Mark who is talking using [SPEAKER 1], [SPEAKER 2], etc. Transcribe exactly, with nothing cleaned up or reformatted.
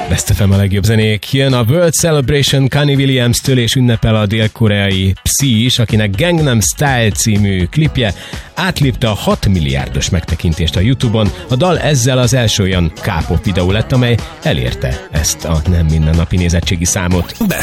[SPEAKER 1] Best ef em a legjobb zenék. Jön a World Celebration Kanye Williams-től, és ünnepel a dél-koreai Psy is, akinek Gangnam Style című klipje átlépte a hat milliárdos megtekintést a YouTube-on. A dal ezzel az első olyan K-pop videó lett, amely elérte ezt a nem mindennapi nézettségi számot.
[SPEAKER 2] Best